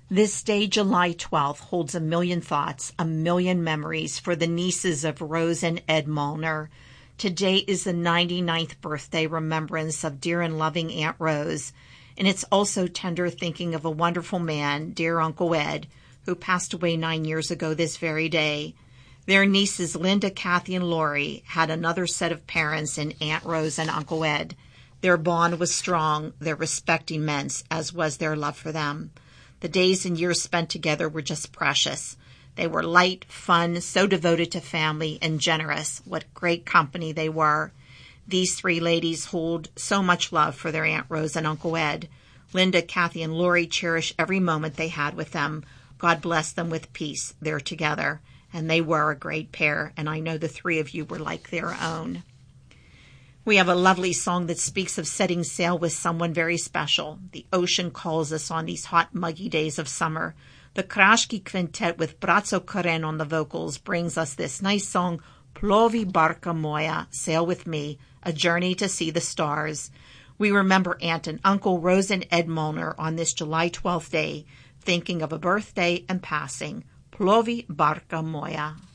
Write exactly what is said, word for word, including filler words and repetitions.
This day, July twelfth, holds a million thoughts, a million memories for the nieces of Rose and Ed Molnar. Today is the ninety-ninth birthday remembrance of dear and loving Aunt Rose, and it's also tender thinking of a wonderful man, dear Uncle Ed, who passed away nine years ago this very day. Their nieces, Linda, Kathy, and Lori, had another set of parents in Aunt Rose and Uncle Ed. Their bond was strong, their respect immense, as was their love for them. The days and years spent together were just precious. They were light, fun, so devoted to family, and generous. What great company they were. These three ladies hold so much love for their Aunt Rose and Uncle Ed. Linda, Kathy, and Lori cherish every moment they had with them. God bless them with peace. They're together. And they were a great pair, and I know the three of you were like their own. We have a lovely song that speaks of setting sail with someone very special. The ocean calls us on these hot, muggy days of summer. The Krashki Quintet with Bratzo Karen on the vocals brings us this nice song, Plovi Barka Moja, Sail With Me, a journey to see the stars. We remember Aunt and Uncle Rose and Ed Molnar on this July twelfth day, thinking of a birthday and passing. Plovi Barka Moja.